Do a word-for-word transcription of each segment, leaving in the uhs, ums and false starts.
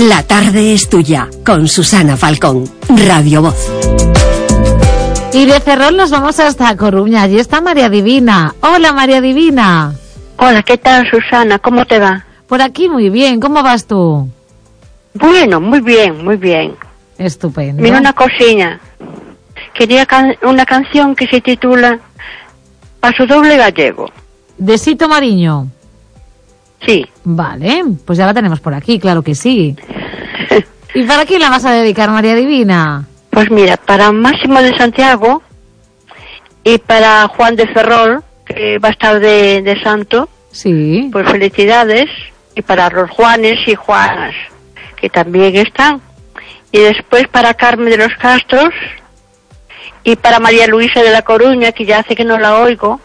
La tarde es tuya, con Susana Falcón, Radio Voz. Y de Ferrol nos vamos hasta Coruña. Allí está María Divina. Hola, María Divina. Hola, ¿qué tal, Susana? ¿Cómo te va? Por aquí muy bien. ¿Cómo vas tú? Bueno, muy bien, muy bien. Estupendo. Mira una cosilla. Quería can- una canción que se titula Paso Doble Gallego. ¿De Sito Mariño? Sí. Vale, pues ya la tenemos por aquí, claro que sí. ¿Y para quién la vas a dedicar, María Divina? Pues mira, para Máximo de Santiago y para Juan de Ferrol, que va a estar de, de santo. Sí. Pues felicidades. Y para los Juanes y Juanas, que también están. Y después para Carmen de los Castros y para María Luisa de La Coruña, que ya hace que no la oigo.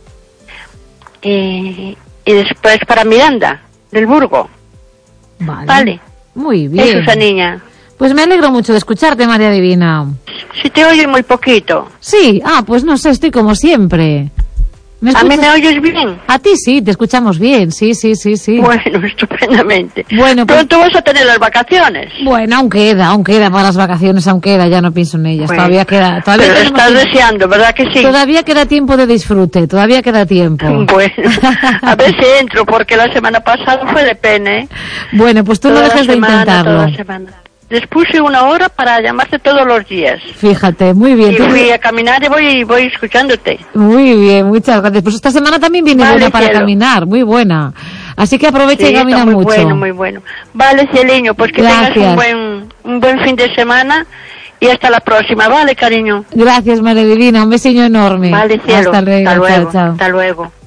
Y, y después para Miranda, del Burgo. Vale. Vale. Muy bien. Eso, esa niña. Pues me alegro mucho de escucharte, María Divina. Si te oye muy poquito. Sí, ah, pues no sé, estoy como siempre. ¿Me ¿A mí escuchas? me oyes bien? A ti sí, te escuchamos bien, sí, sí, sí, sí. Bueno, estupendamente. Bueno, pues- Pronto vas a tener las vacaciones. Bueno, aún queda, aún queda para las vacaciones, aún queda, ya no pienso en ellas. Bueno, todavía queda, todavía pero tenemos estás tiempo. deseando, ¿verdad que sí? Todavía queda tiempo de disfrute, todavía queda tiempo. Bueno, a ver si entro, porque la semana pasada fue de pena, ¿eh? Bueno, pues tú no Toda la dejes de semana, intentarlo. toda la semana. Les puse una hora para llamarte todos los días. Fíjate, muy bien. Y tú- fui a caminar y voy, voy escuchándote. Muy bien, muchas gracias. Pues esta semana también viene Vale, buena para cielo. caminar, muy buena. Así que aprovecha Sí, y camina está muy mucho. bueno, muy bueno. Vale, cieliño, pues que Gracias. tengas un buen, un buen fin de semana y hasta la próxima, ¿vale, cariño? Gracias, María Divina, un besillo enorme. Vale, cielo. Hasta luego, Hasta luego. chao, chao. Hasta luego.